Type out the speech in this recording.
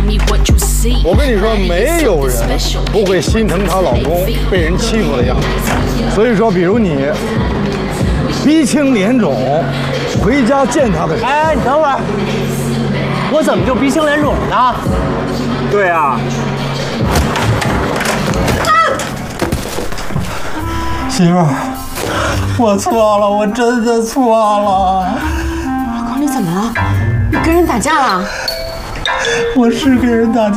我跟你说，没有人不会心疼她老公被人欺负的样子。所以说，比如你鼻青脸肿，回家见她的时候， 哎，你等会儿，我怎么就鼻青脸肿了呢？ 对啊，媳妇儿，我错了，我真的错了。 老公，你怎么了？你跟人打架了？ 我是跟人打架。